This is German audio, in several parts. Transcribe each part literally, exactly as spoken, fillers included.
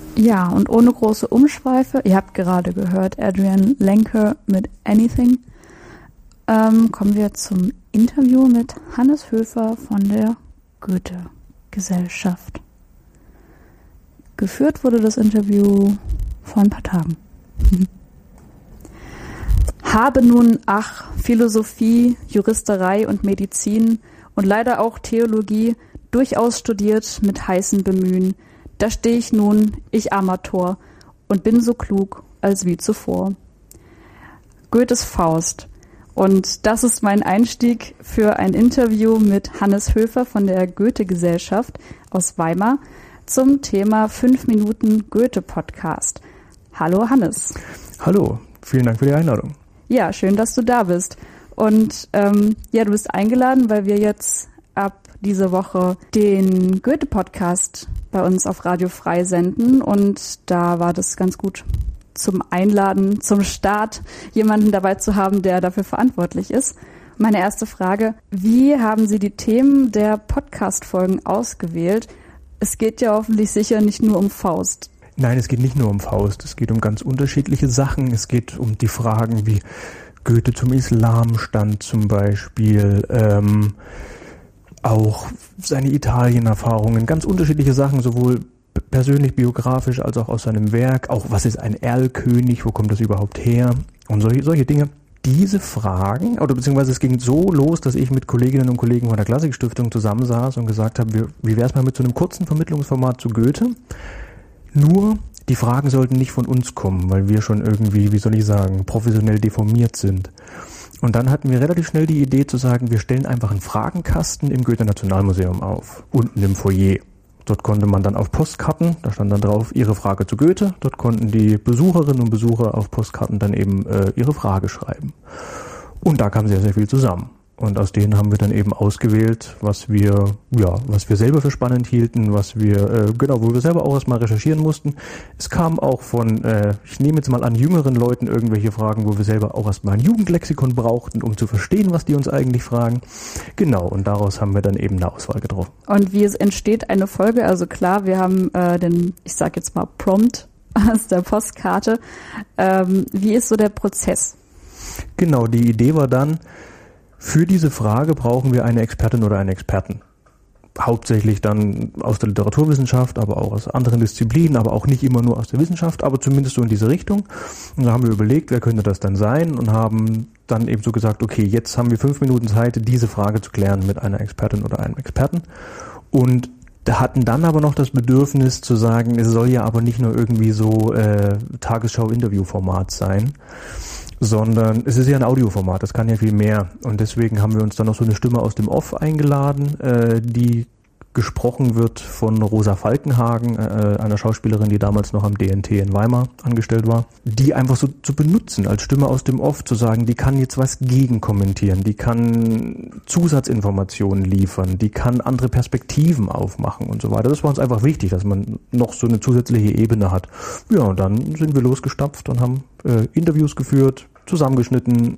Ja, und ohne große Umschweife, ihr habt gerade gehört, Adrian Lenker mit Anything, ähm, kommen wir zum Interview mit Hannes Höfer von der Goethe-Gesellschaft. Geführt wurde das Interview vor ein paar Tagen. Habe nun, ach, Philosophie, Juristerei und Medizin und leider auch Theologie durchaus studiert mit heißem Bemühen. Da stehe ich nun, ich armer Tor, und bin so klug als wie zuvor. Goethes Faust. Und das ist mein Einstieg für ein Interview mit Hannes Höfer von der Goethe-Gesellschaft aus Weimar zum Thema fünf Minuten Goethe-Podcast. Hallo Hannes. Hallo, vielen Dank für die Einladung. Ja, schön, dass du da bist. Und ähm, ja, du bist eingeladen, weil wir jetzt ab diese Woche den Goethe-Podcast bei uns auf Radio Frei senden. Und da war das ganz gut zum Einladen, zum Start, jemanden dabei zu haben, der dafür verantwortlich ist. Meine erste Frage, wie haben Sie die Themen der Podcast-Folgen ausgewählt? Es geht ja hoffentlich sicher nicht nur um Faust. Nein, es geht nicht nur um Faust, es geht um ganz unterschiedliche Sachen. Es geht um die Fragen, wie Goethe zum Islam stand zum Beispiel, ähm, auch seine Italien-Erfahrungen, ganz unterschiedliche Sachen, sowohl persönlich, biografisch, als auch aus seinem Werk. Auch was ist ein Erlkönig, wo kommt das überhaupt her? Und solche, solche Dinge. Diese Fragen, oder beziehungsweise es ging so los, dass ich mit Kolleginnen und Kollegen von der Klassikstiftung zusammensaß und gesagt habe, wie, wie wäre es mal mit so einem kurzen Vermittlungsformat zu Goethe? Nur, die Fragen sollten nicht von uns kommen, weil wir schon irgendwie, wie soll ich sagen, professionell deformiert sind. Und dann hatten wir relativ schnell die Idee zu sagen, wir stellen einfach einen Fragenkasten im Goethe-Nationalmuseum auf, unten im Foyer. Dort konnte man dann auf Postkarten, da stand dann drauf, Ihre Frage zu Goethe. Dort konnten die Besucherinnen und Besucher auf Postkarten dann eben äh, ihre Frage schreiben. Und da kam sehr, sehr viel zusammen. Und aus denen haben wir dann eben ausgewählt, was wir, ja, was wir selber für spannend hielten, was wir, äh, genau, wo wir selber auch erstmal recherchieren mussten. Es kam auch von, äh, ich nehme jetzt mal an, jüngeren Leuten irgendwelche Fragen, wo wir selber auch erstmal ein Jugendlexikon brauchten, um zu verstehen, was die uns eigentlich fragen. Genau, und daraus haben wir dann eben eine Auswahl getroffen. Und wie es entsteht eine Folge, also klar, wir haben äh, den, ich sag jetzt mal Prompt aus der Postkarte. Ähm, wie ist so der Prozess? Genau, die Idee war dann, für diese Frage brauchen wir eine Expertin oder einen Experten. Hauptsächlich dann aus der Literaturwissenschaft, aber auch aus anderen Disziplinen, aber auch nicht immer nur aus der Wissenschaft, aber zumindest so in diese Richtung. Und da haben wir überlegt, wer könnte das dann sein und haben dann eben so gesagt, okay, jetzt haben wir fünf Minuten Zeit, diese Frage zu klären mit einer Expertin oder einem Experten. Und hatten dann aber noch das Bedürfnis zu sagen, es soll ja aber nicht nur irgendwie so äh, Tagesschau-Interview-Format sein, sondern es ist ja ein Audioformat, das kann ja viel mehr. Und deswegen haben wir uns dann noch so eine Stimme aus dem Off eingeladen, äh, die gesprochen wird von Rosa Falkenhagen, äh, einer Schauspielerin, die damals noch am D N T in Weimar angestellt war, die einfach so zu benutzen, als Stimme aus dem Off, zu sagen, die kann jetzt was gegen kommentieren, die kann Zusatzinformationen liefern, die kann andere Perspektiven aufmachen und so weiter. Das war uns einfach wichtig, dass man noch so eine zusätzliche Ebene hat. Ja, und dann sind wir losgestapft und haben äh, Interviews geführt, zusammengeschnitten,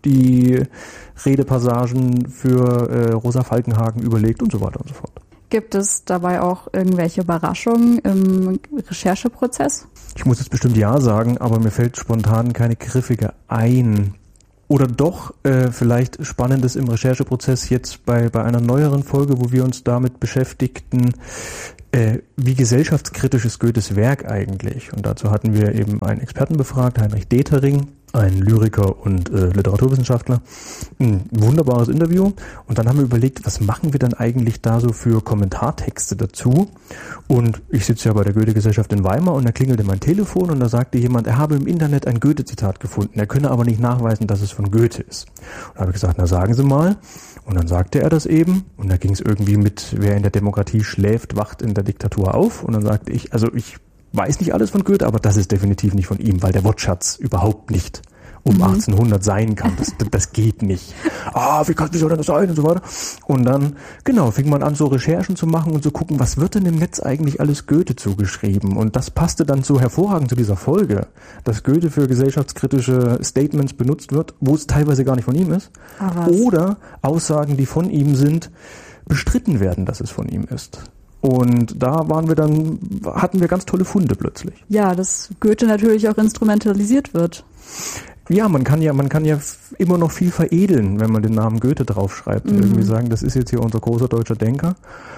die Redepassagen für äh, Rosa Falkenhagen überlegt und so weiter und so fort. Gibt es dabei auch irgendwelche Überraschungen im Rechercheprozess? Ich muss jetzt bestimmt ja sagen, aber mir fällt spontan keine griffige ein. Oder doch äh, vielleicht Spannendes im Rechercheprozess jetzt bei, bei einer neueren Folge, wo wir uns damit beschäftigten, äh, wie gesellschaftskritisch ist Goethes Werk eigentlich? Und dazu hatten wir eben einen Experten befragt, Heinrich Detering, ein Lyriker und äh, Literaturwissenschaftler. Ein wunderbares Interview. Und dann haben wir überlegt, was machen wir dann eigentlich da so für Kommentartexte dazu? Und ich sitze ja bei der Goethe-Gesellschaft in Weimar und da klingelte mein Telefon und da sagte jemand, er habe im Internet ein Goethe-Zitat gefunden. Er könne aber nicht nachweisen, dass es von Goethe ist. Und da habe ich gesagt, na sagen Sie mal. Und dann sagte er das eben. Und da ging es irgendwie mit, wer in der Demokratie schläft, wacht in der Diktatur auf. Und dann sagte ich, also ich weiß nicht alles von Goethe, aber das ist definitiv nicht von ihm, weil der Wortschatz überhaupt nicht um mhm. achtzehnhundert sein kann. Das, das geht nicht. Ah, wie kann wie soll das sein und so weiter. Und dann, genau, fing man an, so Recherchen zu machen und zu gucken, was wird denn im Netz eigentlich alles Goethe zugeschrieben? Und das passte dann so hervorragend zu dieser Folge, dass Goethe für gesellschaftskritische Statements benutzt wird, wo es teilweise gar nicht von ihm ist. Ah, oder Aussagen, die von ihm sind, bestritten werden, dass es von ihm ist. Und da waren wir dann, hatten wir ganz tolle Funde plötzlich. Ja, dass Goethe natürlich auch instrumentalisiert wird. Ja, man kann ja, man kann ja immer noch viel veredeln, wenn man den Namen Goethe draufschreibt und mhm. irgendwie sagen, das ist jetzt hier unser großer deutscher Denker.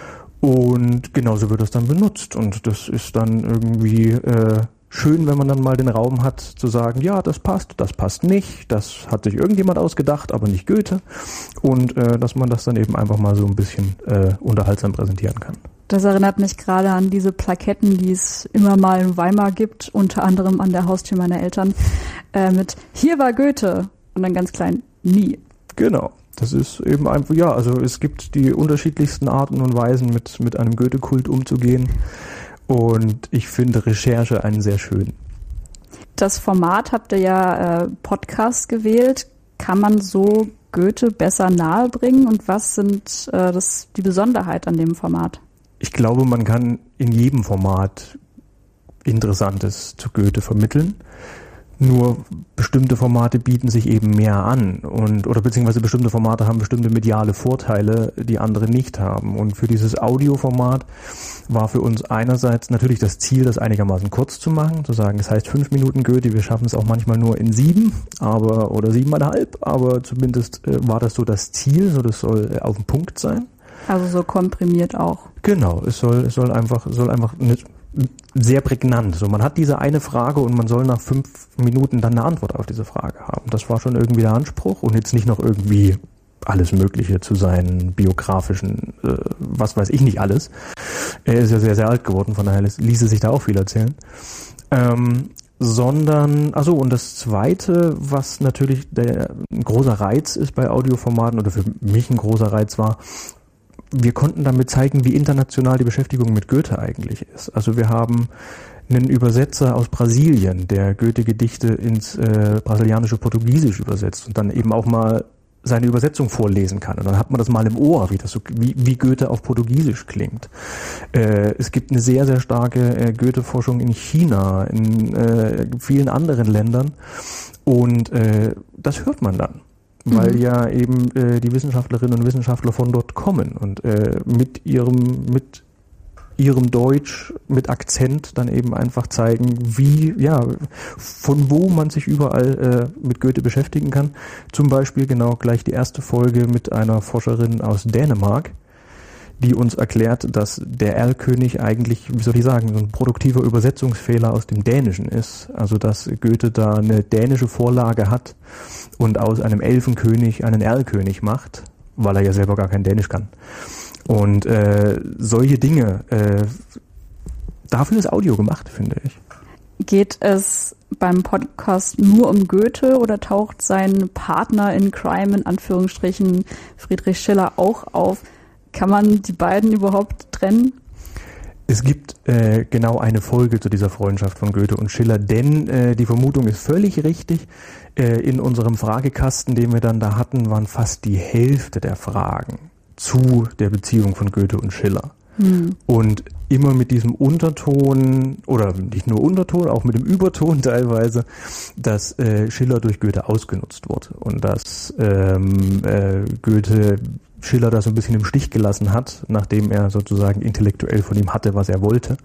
Und genauso wird das dann benutzt. Und das ist dann irgendwie äh, schön, wenn man dann mal den Raum hat, zu sagen, ja, das passt, das passt nicht, das hat sich irgendjemand ausgedacht, aber nicht Goethe. Und äh, dass man das dann eben einfach mal so ein bisschen äh, unterhaltsam präsentieren kann. Das erinnert mich gerade an diese Plaketten, die es immer mal in Weimar gibt, unter anderem an der Haustür meiner Eltern, äh, mit "Hier war Goethe" und dann ganz klein "Nie". Genau, das ist eben einfach, ja, also es gibt die unterschiedlichsten Arten und Weisen, mit, mit einem Goethe-Kult umzugehen und ich finde Recherche einen sehr schön. Das Format habt ihr ja äh, Podcast gewählt. Kann man so Goethe besser nahebringen und was sind äh, das, die Besonderheit an dem Format? Ich glaube, man kann in jedem Format Interessantes zu Goethe vermitteln. Nur bestimmte Formate bieten sich eben mehr an und oder beziehungsweise bestimmte Formate haben bestimmte mediale Vorteile, die andere nicht haben. Und für dieses Audioformat war für uns einerseits natürlich das Ziel, das einigermaßen kurz zu machen, zu sagen, es heißt fünf Minuten Goethe, wir schaffen es auch manchmal nur in sieben, aber oder siebeneinhalb, aber zumindest äh, war das so das Ziel, so das soll äh, auf den Punkt sein. Also so komprimiert auch. Genau, es soll, es soll einfach, soll einfach eine, sehr prägnant. So, man hat diese eine Frage und man soll nach fünf Minuten dann eine Antwort auf diese Frage haben. Das war schon irgendwie der Anspruch und jetzt nicht noch irgendwie alles Mögliche zu seinen biografischen, äh, was weiß ich nicht alles. Er ist ja sehr, sehr alt geworden, von daher ließe sich da auch viel erzählen. Ähm, sondern, also und das Zweite, was natürlich der, ein großer Reiz ist bei Audioformaten oder für mich ein großer Reiz war, wir konnten damit zeigen, wie international die Beschäftigung mit Goethe eigentlich ist. Also wir haben einen Übersetzer aus Brasilien, der Goethe-Gedichte ins äh, brasilianische Portugiesisch übersetzt und dann eben auch mal seine Übersetzung vorlesen kann. Und dann hat man das mal im Ohr, wie das so, wie, wie Goethe auf Portugiesisch klingt. Äh, es gibt eine sehr, sehr starke äh, Goethe-Forschung in China, in äh, vielen anderen Ländern. Und äh, das hört man dann. Weil mhm. ja eben äh, die Wissenschaftlerinnen und Wissenschaftler von dort kommen und äh, mit ihrem mit ihrem Deutsch mit Akzent dann eben einfach zeigen, wie ja von wo man sich überall äh, mit Goethe beschäftigen kann. Zum Beispiel genau gleich die erste Folge mit einer Forscherin aus Dänemark, die uns erklärt, dass der Erlkönig eigentlich, wie soll ich sagen, so ein produktiver Übersetzungsfehler aus dem Dänischen ist. Also dass Goethe da eine dänische Vorlage hat und aus einem Elfenkönig einen Erlkönig macht, weil er ja selber gar kein Dänisch kann. Und äh, solche Dinge, äh, dafür ist Audio gemacht, finde ich. Geht es beim Podcast nur um Goethe oder taucht sein Partner in Crime, in Anführungsstrichen, Friedrich Schiller, auch auf? Kann man die beiden überhaupt trennen? Es gibt äh, genau eine Folge zu dieser Freundschaft von Goethe und Schiller, denn äh, die Vermutung ist völlig richtig. Äh, in unserem Fragekasten, den wir dann da hatten, waren fast die Hälfte der Fragen zu der Beziehung von Goethe und Schiller. Hm. Und immer mit diesem Unterton, oder nicht nur Unterton, auch mit dem Überton teilweise, dass äh, Schiller durch Goethe ausgenutzt wurde und dass ähm, äh, Goethe Schiller da so ein bisschen im Stich gelassen hat, nachdem er sozusagen intellektuell von ihm hatte, was er wollte.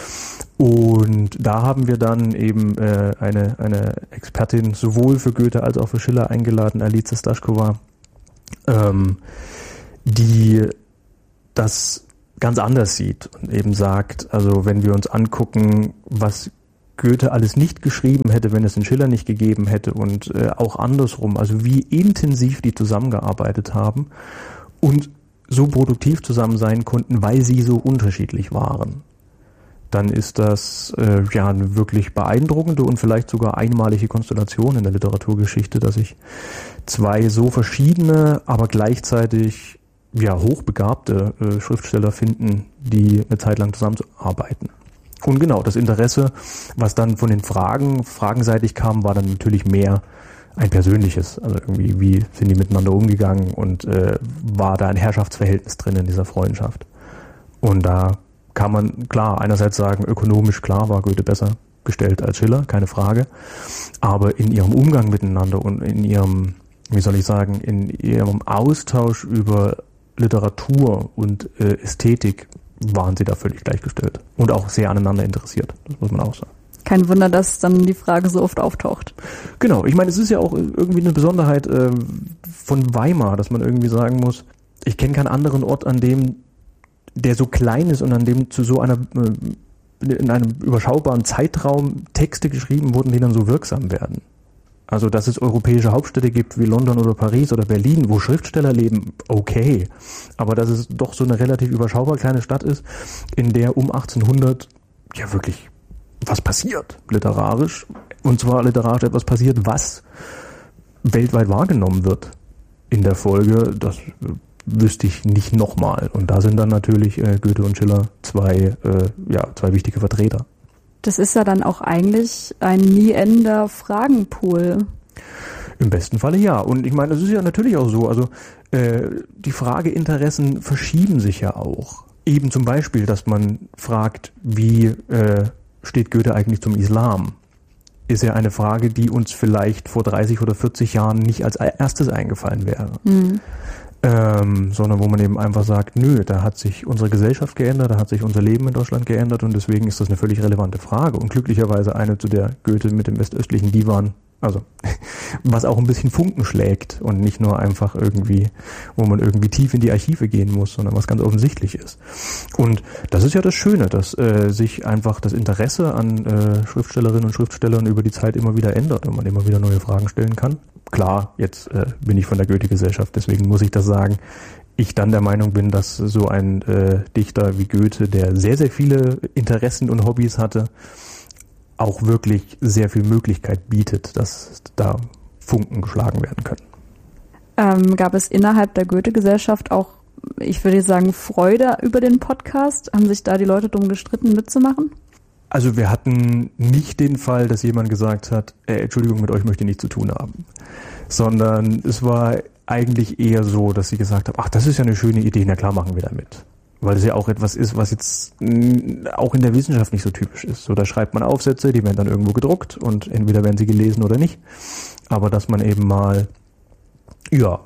Und da haben wir dann eben äh, eine, eine Expertin sowohl für Goethe als auch für Schiller eingeladen, Alice Stašková, ähm, die das ganz anders sieht und eben sagt, also wenn wir uns angucken, was Goethe alles nicht geschrieben hätte, wenn es den Schiller nicht gegeben hätte und äh, auch andersrum, also wie intensiv die zusammengearbeitet haben und so produktiv zusammen sein konnten, weil sie so unterschiedlich waren, dann ist das äh, ja eine wirklich beeindruckende und vielleicht sogar einmalige Konstellation in der Literaturgeschichte, dass sich zwei so verschiedene, aber gleichzeitig ja hochbegabte äh, Schriftsteller finden, die eine Zeit lang zusammenarbeiten. Und genau, das Interesse, was dann von den Fragen, fragenseitig kam, war dann natürlich mehr ein persönliches, also irgendwie, wie sind die miteinander umgegangen und äh, war da ein Herrschaftsverhältnis drin in dieser Freundschaft. Und da kann man klar einerseits sagen, ökonomisch klar war Goethe besser gestellt als Schiller, keine Frage, aber in ihrem Umgang miteinander und in ihrem, wie soll ich sagen, in ihrem Austausch über Literatur und äh, Ästhetik waren sie da völlig gleichgestellt und auch sehr aneinander interessiert, das muss man auch sagen. Kein Wunder, dass dann die Frage so oft auftaucht. Genau, ich meine, es ist ja auch irgendwie eine Besonderheit äh, von Weimar, dass man irgendwie sagen muss, ich kenne keinen anderen Ort, an dem der so klein ist und an dem zu so einer äh, in einem überschaubaren Zeitraum Texte geschrieben wurden, die dann so wirksam werden. Also, dass es europäische Hauptstädte gibt wie London oder Paris oder Berlin, wo Schriftsteller leben, okay. Aber dass es doch so eine relativ überschaubar kleine Stadt ist, in der um achtzehnhundert ja wirklich was passiert, literarisch. Und zwar literarisch etwas passiert, was weltweit wahrgenommen wird in der Folge, das wüsste ich nicht nochmal. Und da sind dann natürlich äh, Goethe und Schiller zwei, äh, ja, zwei wichtige Vertreter. Das ist ja dann auch eigentlich ein nie endender Fragenpool. Im besten Falle ja. Und ich meine, es ist ja natürlich auch so, also äh, die Frageinteressen verschieben sich ja auch. Eben zum Beispiel, dass man fragt, wie äh, steht Goethe eigentlich zum Islam? Ist ja eine Frage, die uns vielleicht vor dreißig oder vierzig Jahren nicht als erstes eingefallen wäre. Mhm. Ähm, sondern wo man eben einfach sagt, nö, da hat sich unsere Gesellschaft geändert, da hat sich unser Leben in Deutschland geändert und deswegen ist das eine völlig relevante Frage und glücklicherweise eine, zu der Goethe mit dem westöstlichen Divan, also was auch ein bisschen Funken schlägt und nicht nur einfach irgendwie, wo man irgendwie tief in die Archive gehen muss, sondern was ganz offensichtlich ist. Und das ist ja das Schöne, dass äh, sich einfach das Interesse an äh, Schriftstellerinnen und Schriftstellern über die Zeit immer wieder ändert und man immer wieder neue Fragen stellen kann. Klar, jetzt äh, bin ich von der Goethe-Gesellschaft, deswegen muss ich das sagen. Ich dann der Meinung bin, dass so ein äh, Dichter wie Goethe, der sehr, sehr viele Interessen und Hobbys hatte, auch wirklich sehr viel Möglichkeit bietet, dass da Funken geschlagen werden können. Ähm, gab es innerhalb der Goethe-Gesellschaft auch, ich würde sagen, Freude über den Podcast? Haben sich da die Leute drum gestritten, mitzumachen? Also wir hatten nicht den Fall, dass jemand gesagt hat, äh, Entschuldigung, mit euch möchte ich nichts zu tun haben. Sondern es war eigentlich eher so, dass sie gesagt haben, ach, das ist ja eine schöne Idee, na klar, machen wir da mit. Weil es ja auch etwas ist, was jetzt mh, auch in der Wissenschaft nicht so typisch ist. So, da schreibt man Aufsätze, die werden dann irgendwo gedruckt und entweder werden sie gelesen oder nicht. Aber dass man eben mal, ja,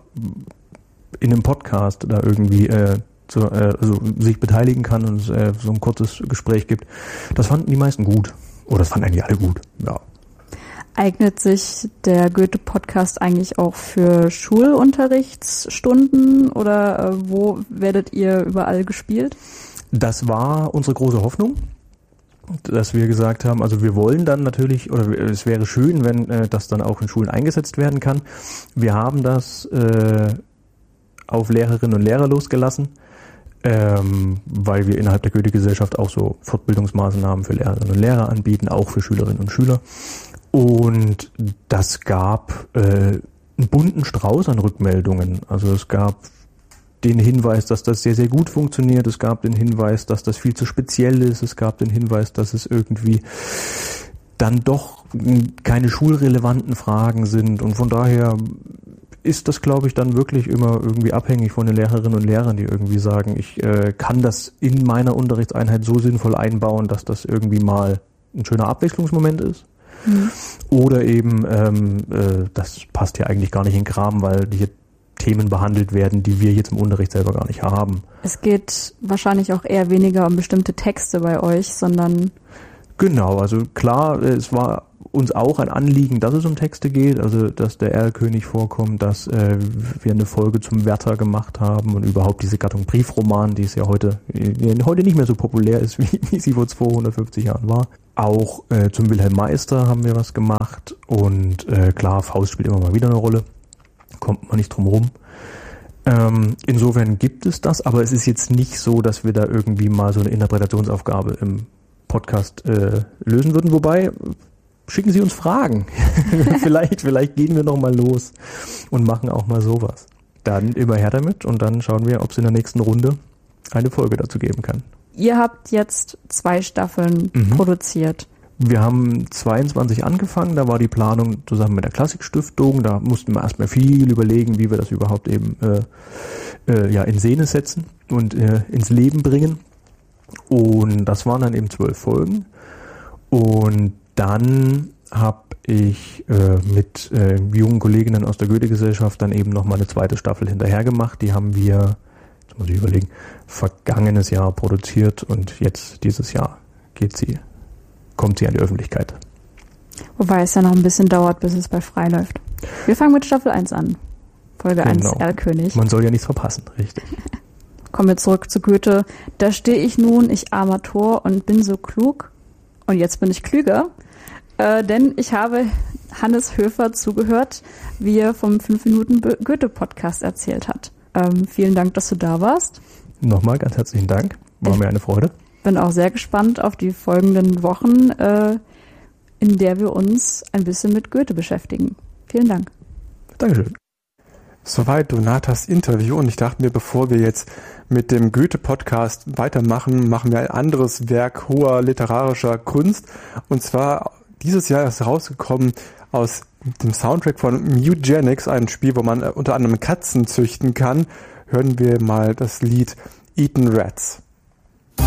in einem Podcast da irgendwie äh, zu, äh, also sich beteiligen kann und es äh, so ein kurzes Gespräch gibt, das fanden die meisten gut. Oder das fanden eigentlich alle gut, ja. Eignet sich der Goethe-Podcast eigentlich auch für Schulunterrichtsstunden oder äh, wo werdet ihr überall gespielt? Das war unsere große Hoffnung, dass wir gesagt haben, also wir wollen dann natürlich, oder es wäre schön, wenn äh, das dann auch in Schulen eingesetzt werden kann. Wir haben das äh, auf Lehrerinnen und Lehrer losgelassen, ähm, weil wir innerhalb der Goethe-Gesellschaft auch so Fortbildungsmaßnahmen für Lehrerinnen und Lehrer anbieten, auch für Schülerinnen und Schüler. Und das gab äh, einen bunten Strauß an Rückmeldungen. Also es gab den Hinweis, dass das sehr, sehr gut funktioniert. Es gab den Hinweis, dass das viel zu speziell ist. Es gab den Hinweis, dass es irgendwie dann doch keine schulrelevanten Fragen sind. Und von daher ist das, glaube ich, dann wirklich immer irgendwie abhängig von den Lehrerinnen und Lehrern, die irgendwie sagen, ich äh, kann das in meiner Unterrichtseinheit so sinnvoll einbauen, dass das irgendwie mal ein schöner Abwechslungsmoment ist. Mhm. Oder eben, ähm, äh, das passt ja eigentlich gar nicht in den Kram, weil hier Themen behandelt werden, die wir jetzt im Unterricht selber gar nicht haben. Es geht wahrscheinlich auch eher weniger um bestimmte Texte bei euch, sondern... Genau, also klar, es war uns auch ein Anliegen, dass es um Texte geht, also dass der Erlkönig vorkommt, dass äh, wir eine Folge zum Werther gemacht haben und überhaupt diese Gattung Briefroman, die es ja heute, die heute nicht mehr so populär ist, wie, wie sie vor zweihundertfünfzig Jahren war. Auch äh, zum Wilhelm Meister haben wir was gemacht und äh, klar, Faust spielt immer mal wieder eine Rolle, kommt man nicht drum rum. Ähm, insofern gibt es das, aber es ist jetzt nicht so, dass wir da irgendwie mal so eine Interpretationsaufgabe im Podcast äh, lösen würden, wobei schicken Sie uns Fragen. vielleicht, vielleicht gehen wir noch mal los und machen auch mal sowas. Dann immer her damit und dann schauen wir, ob es in der nächsten Runde eine Folge dazu geben kann. Ihr habt jetzt zwei Staffeln mhm. produziert. Wir haben zweiundzwanzig angefangen, da war die Planung zusammen mit der Klassikstiftung, da mussten wir erstmal viel überlegen, wie wir das überhaupt eben äh, äh, ja, in Szene setzen und äh, ins Leben bringen. Und das waren dann eben zwölf Folgen. Und dann habe ich äh, mit äh, jungen Kolleginnen aus der Goethe-Gesellschaft dann eben nochmal eine zweite Staffel hinterher gemacht. Die haben wir, jetzt muss ich überlegen, vergangenes Jahr produziert und jetzt dieses Jahr geht sie, kommt sie an die Öffentlichkeit. Wobei es ja noch ein bisschen dauert, bis es bei Frei läuft. Wir fangen mit Staffel eins an. Folge Genau. eins, Erlkönig. Man soll ja nichts verpassen, richtig. Kommen wir zurück zu Goethe. Da stehe ich nun, ich armer Tor, und bin so klug. Und jetzt bin ich klüger. Äh, denn ich habe Hannes Höfer zugehört, wie er vom fünf Minuten Goethe-Podcast erzählt hat. Ähm, vielen Dank, dass du da warst. Nochmal ganz herzlichen Dank. War ich mir eine Freude. Bin auch sehr gespannt auf die folgenden Wochen, äh, in der wir uns ein bisschen mit Goethe beschäftigen. Vielen Dank. Dankeschön. Soweit Donatas Interview, und ich dachte mir, bevor wir jetzt mit dem Goethe-Podcast weitermachen, machen wir ein anderes Werk hoher literarischer Kunst. Und zwar dieses Jahr ist rausgekommen aus dem Soundtrack von Mutagenics, ein Spiel, wo man unter anderem Katzen züchten kann. Hören wir mal das Lied Eaten Rats.